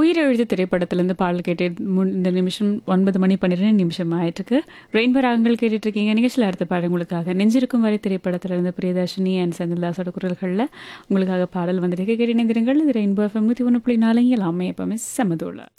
உயிரெழுத்து திரைப்படத்திலேருந்து பாடல் கேட்டு இந்த நிமிஷம் 9 மணி 12 நிமிஷம் ஆயிட்டுருக்கு. ரெயின்போ ராகங்கள் கேட்டுட்டு இருக்கீங்க. நிகழ்ச்சியில் அடுத்த பாடல் உங்களுக்காக நெஞ்சிருக்கும் வரை திரைப்படத்திலிருந்து பிரியதர்ஷினி அண்ட் செந்தில்தாஸோட குரல்களில் உங்களுக்காக பாடல் வந்துட்டு கேட்டு இணைந்திருங்கள். இது ரெயின்போ FM 101.4 எல்லாமே எப்பவுமே செமதோல.